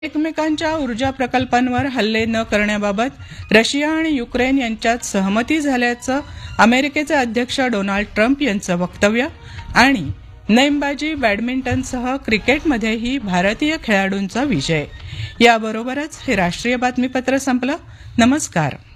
एकमेकांच्या ऊर्जा प्रकल्पांवर हल्ले न करण्याबाबत रशिया आणि युक्रेन यांच्यात सहमती झाल्याचं अमेरिकेचे अध्यक्ष डोनाल्ड ट्रम्प यांचं वक्तव्य आणि नेमबाजी बॅडमिंटनसह क्रिकेटमध्येही भारतीय खेळाडूंचा विजय. याबरोबरच हे राष्ट्रीय बातमीपत्र संपलं. नमस्कार.